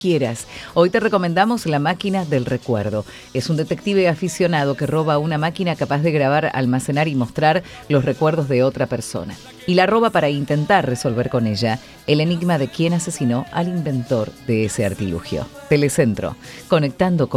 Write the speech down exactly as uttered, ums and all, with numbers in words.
quieras. Hoy te recomendamos La máquina del recuerdo. Es un detective aficionado que roba una máquina capaz de grabar, almacenar y mostrar los recuerdos de otra persona. Y la roba para intentar resolver con ella el enigma de quién asesinó al inventor de ese artilugio. Telecentro, conectando con